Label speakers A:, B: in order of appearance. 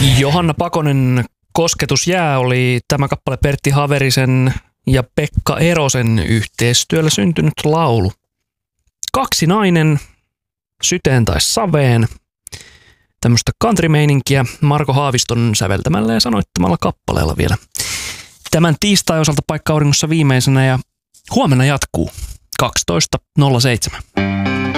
A: Johanna Pakonen, Kosketus jää oli tämä kappale Pertti Haverisen ja Pekka Erosen yhteistyöllä syntynyt laulu. Kaksinainen, syteen tai saveen. Tämmöistä country-meininkiä Marko Haaviston säveltämällä ja sanoittamalla kappaleella vielä. Tämän tiistai osalta Paikka Auringossa viimeisenä ja huomenna jatkuu 12.07.